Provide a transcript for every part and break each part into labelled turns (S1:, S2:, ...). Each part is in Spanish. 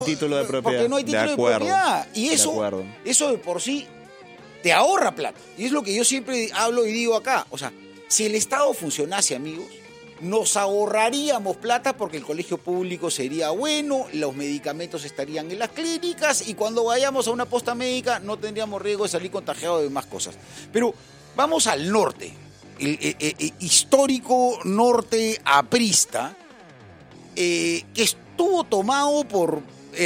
S1: título de propiedad.
S2: Porque no hay título de propiedad. Y eso de por sí te ahorra plata. Y es lo que yo siempre hablo y digo acá. O sea, si el Estado funcionase, amigos, nos ahorraríamos plata porque el colegio público sería bueno, los medicamentos estarían en las clínicas y cuando vayamos a una posta médica no tendríamos riesgo de salir contagiados de más cosas. Pero vamos al norte, el histórico norte aprista, que estuvo tomado por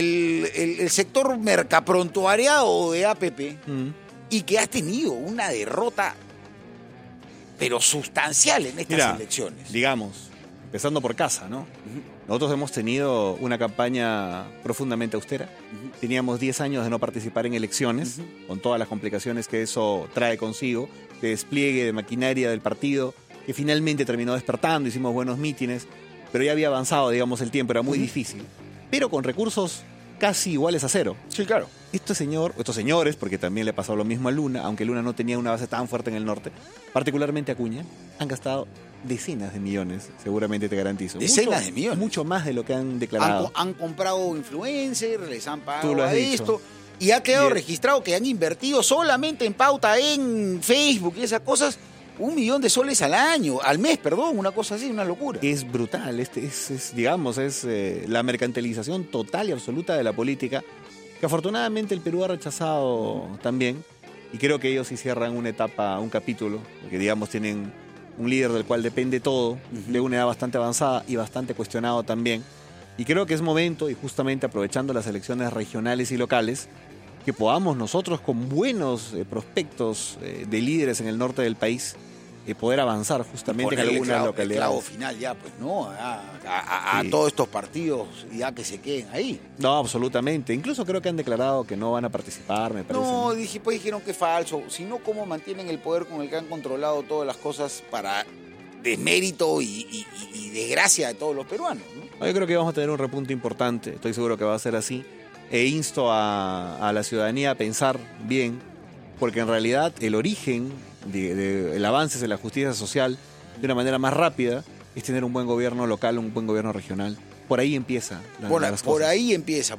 S2: el sector mercaprontuariado de APP y que ha tenido una derrota pero sustancial en estas elecciones.
S1: Digamos, empezando por casa, ¿no? Nosotros hemos tenido una campaña profundamente austera. Teníamos 10 años de no participar en elecciones, con todas las complicaciones que eso trae consigo, de despliegue de maquinaria del partido, que finalmente terminó despertando, hicimos buenos mítines, pero ya había avanzado, digamos, el tiempo, era muy difícil. Pero con recursos casi iguales a cero.
S2: Sí, claro.
S1: Estos señores, porque también le pasó lo mismo a Luna, aunque Luna no tenía una base tan fuerte en el norte, particularmente Acuña, han gastado decenas de millones, seguramente te garantizo.
S2: Decenas de millones.
S1: Mucho más de lo que han declarado.
S2: Han comprado influencers, les han pagado a esto, y ha quedado registrado que han invertido solamente en pauta en Facebook y esas cosas, $1 millón al mes, una cosa así, una locura.
S1: Es brutal, es la mercantilización total y absoluta de la política, que afortunadamente el Perú ha rechazado también, y creo que ellos sí cierran una etapa, un capítulo, porque digamos tienen un líder del cual depende todo, de una edad bastante avanzada y bastante cuestionado también, y creo que es momento, y justamente aprovechando las elecciones regionales y locales, que podamos nosotros con buenos prospectos de líderes en el norte del país poder avanzar justamente en algunas localidades.
S2: El clavo final ya, pues, ¿no? A todos estos partidos ya que se queden ahí.
S1: No, absolutamente. Incluso creo que han declarado que no van a participar, me parece.
S2: No, pues dijeron que es falso. Si no, ¿cómo mantienen el poder con el que han controlado todas las cosas para desmérito y desgracia de todos los peruanos, ¿no?
S1: Yo creo que vamos a tener un repunte importante. Estoy seguro que va a ser así. E insto a la ciudadanía a pensar bien, porque en realidad el origen del avance de la justicia social de una manera más rápida es tener un buen gobierno local, un buen gobierno regional. Por ahí empieza las cosas.
S2: Por ahí empieza.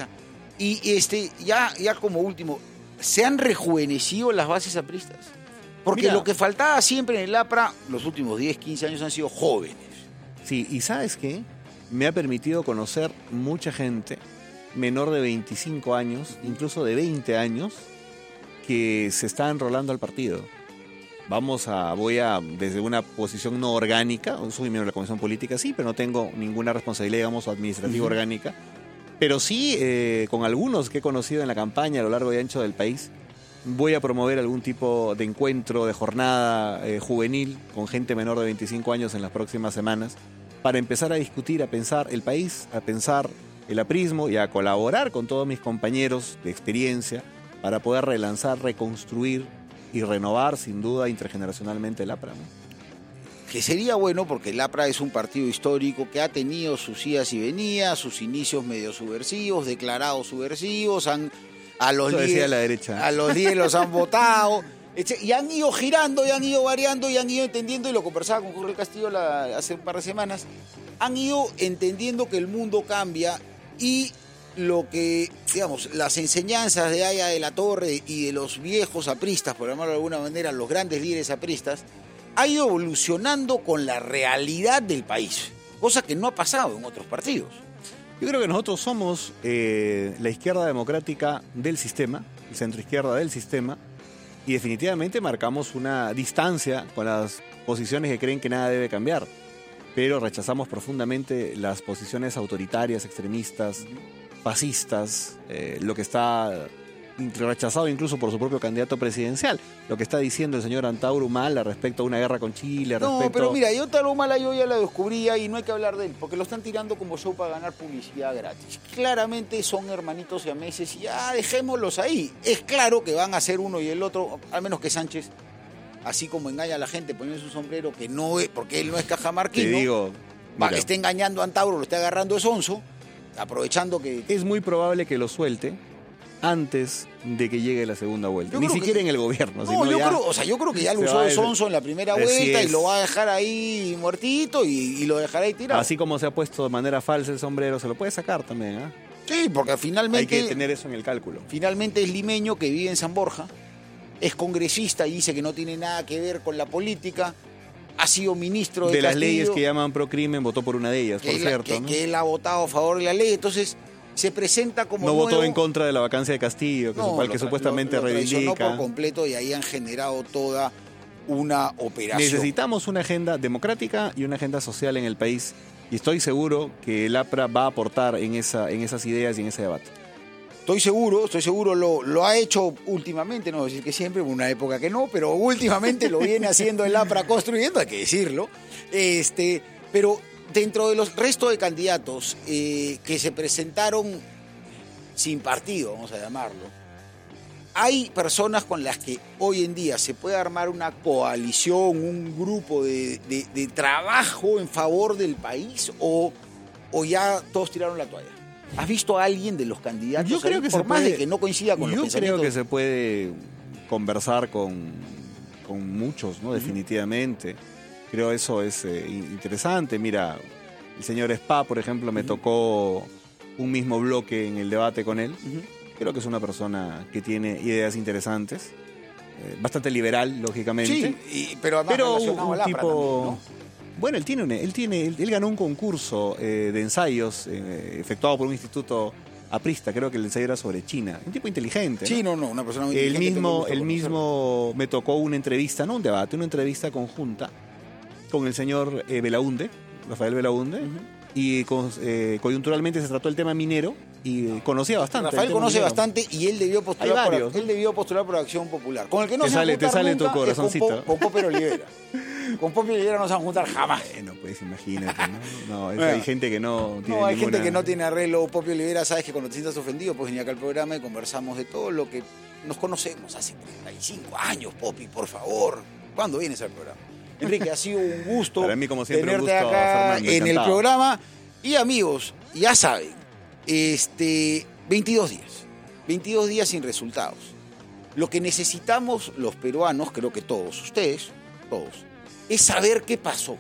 S2: Y ya como último, ¿se han rejuvenecido las bases apristas? Porque lo que faltaba siempre en el APRA, los últimos 10, 15 años han sido jóvenes.
S1: Sí, y ¿sabes qué? Me ha permitido conocer mucha gente menor de 25 años, incluso de 20 años, que se está enrolando al partido. Desde una posición no orgánica, soy miembro de la Comisión Política, sí, pero no tengo ninguna responsabilidad, digamos, administrativa orgánica, pero sí, con algunos que he conocido en la campaña a lo largo y ancho del país, voy a promover algún tipo de encuentro, de jornada juvenil con gente menor de 25 años en las próximas semanas, para empezar a discutir, a pensar el país, a pensar el aprismo y a colaborar con todos mis compañeros de experiencia para poder relanzar, reconstruir y renovar sin duda intergeneracionalmente el APRA, ¿no?
S2: Que sería bueno porque el APRA es un partido histórico que ha tenido sus idas y venidas, sus inicios medio subversivos, declarados subversivos, a los líderes los han votado, y han ido girando, y han ido variando, y han ido entendiendo, y lo conversaba con Jorge Castillo hace un par de semanas, han ido entendiendo que el mundo cambia y lo que, digamos, las enseñanzas de Aya de la Torre y de los viejos apristas, por llamarlo de alguna manera, los grandes líderes apristas, ha ido evolucionando con la realidad del país, cosa que no ha pasado en otros partidos.
S1: Yo creo que nosotros somos la izquierda democrática del sistema, el centro izquierda del sistema, y definitivamente marcamos una distancia con las posiciones que creen que nada debe cambiar, pero rechazamos profundamente las posiciones autoritarias, extremistas, fascistas, lo que está rechazado incluso por su propio candidato presidencial, lo que está diciendo el señor Antauro Humala respecto a una guerra con Chile.
S2: Pero mira, yo Antauro Humala yo ya la descubría y no hay que hablar de él, porque lo están tirando como show para ganar publicidad gratis. Claramente son hermanitos siameses y ya dejémoslos ahí. Es claro que van a ser uno y el otro, al menos que Sánchez, así como engaña a la gente poniendo su sombrero, que no es, porque él no es cajamarquino,
S1: te digo,
S2: para que esté engañando a Antauro, lo esté agarrando de sonso, aprovechando que...
S1: Es muy probable que lo suelte antes de que llegue la segunda vuelta. Ni siquiera en el gobierno.
S2: No, yo creo que ya lo usó de sonso en la primera vuelta y lo va a dejar ahí muertito y lo dejará ahí tirado.
S1: Así como se ha puesto de manera falsa el sombrero, se lo puede sacar también, ¿eh?
S2: Sí, porque finalmente...
S1: Hay que tener eso en el cálculo.
S2: Finalmente es limeño que vive en San Borja, es congresista y dice que no tiene nada que ver con la política, ha sido ministro de
S1: las
S2: Castillo,
S1: leyes que llaman procrimen, votó por una de ellas, por cierto.
S2: Que él ha votado a favor de la ley, entonces se presenta como
S1: no
S2: nuevo.
S1: Votó en contra de la vacancia de Castillo, que supuestamente reivindica.
S2: Lo por completo y ahí han generado toda una operación.
S1: Necesitamos una agenda democrática y una agenda social en el país, y estoy seguro que el APRA va a aportar en esas ideas y en ese debate.
S2: Estoy seguro, lo ha hecho últimamente, no voy a decir que siempre, en una época que no, pero últimamente lo viene haciendo el APRA construyendo, hay que decirlo. Pero dentro de los restos de candidatos que se presentaron sin partido, vamos a llamarlo, hay personas con las que hoy en día se puede armar una coalición, un grupo de trabajo en favor del país, o ya todos tiraron la toalla. ¿Has visto a alguien de los candidatos?
S1: Yo creo que
S2: por más de que no coincida con los pensamientos.
S1: Yo creo que se puede conversar con muchos, ¿no? Definitivamente. Creo eso es interesante. Mira, el señor Spa, por ejemplo, me tocó un mismo bloque en el debate con él. Creo que es una persona que tiene ideas interesantes. Bastante liberal, lógicamente.
S2: Sí, pero además relacionado al APRA también, ¿no?
S1: Bueno, él ganó un concurso de ensayos efectuado por un instituto aprista, creo que el ensayo era sobre China. Un tipo inteligente.
S2: Sí, no, una persona muy inteligente.
S1: El mismo me tocó una entrevista, no un debate, una entrevista conjunta con el señor Belaunde, Rafael Belaunde, y coyunturalmente se trató el tema minero y conocía bastante.
S2: Rafael conoce bastante y él debió postular por Acción Popular. Con el que no
S1: te sale
S2: nunca
S1: tu corazoncito.
S2: Con Popper Olivera. Con Popper Olivera no se van a juntar jamás.
S1: No puedes, imagínate, ¿no? Hay gente que no tiene
S2: hay gente que no tiene arreglo. Popper Olivera, sabes que cuando te sientas ofendido, pues venir acá al programa y conversamos de todo lo que nos conocemos hace 35 años, Popi, por favor. ¿Cuándo vienes al programa? Enrique, ha sido un gusto
S1: para mí, como siempre,
S2: tenerte
S1: un gusto,
S2: acá
S1: Fernando,
S2: en el programa. Y amigos, ya saben, 22 días sin resultados. Lo que necesitamos los peruanos, creo que todos ustedes, es saber qué pasó.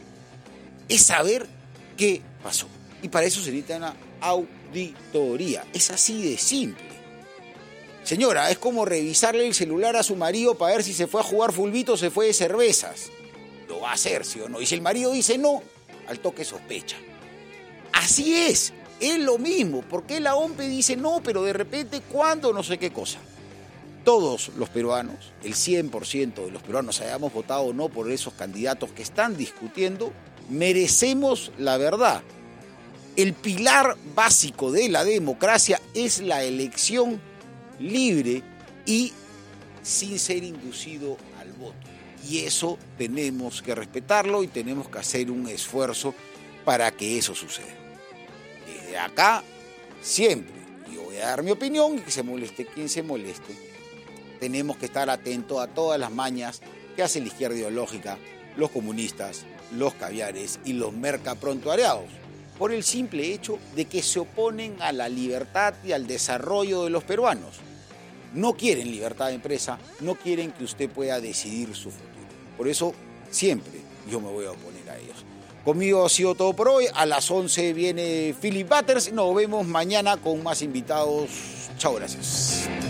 S2: Y para eso se necesita una auditoría. Es así de simple. Señora, es como revisarle el celular a su marido para ver si se fue a jugar fulbito o se fue de cervezas. Lo va a hacer, ¿sí o no? Y si el marido dice no, al toque sospecha. Así es lo mismo. ¿Por qué la OMPE dice no, pero de repente cuándo no sé qué cosa? Todos los peruanos, el 100% de los peruanos, hayamos votado o no por esos candidatos que están discutiendo, merecemos la verdad. El pilar básico de la democracia es la elección libre y sin ser inducido al voto. Y eso tenemos que respetarlo y tenemos que hacer un esfuerzo para que eso suceda. Desde acá, siempre, yo voy a dar mi opinión y que se moleste quien se moleste. Tenemos que estar atentos a todas las mañas que hace la izquierda ideológica, los comunistas, los caviares y los mercaprontuariados, por el simple hecho de que se oponen a la libertad y al desarrollo de los peruanos. No quieren libertad de empresa, no quieren que usted pueda decidir su futuro. Por eso, siempre yo me voy a oponer a ellos. Conmigo ha sido todo por hoy. A las 11 viene Philip Butters. Nos vemos mañana con más invitados. Chao, gracias.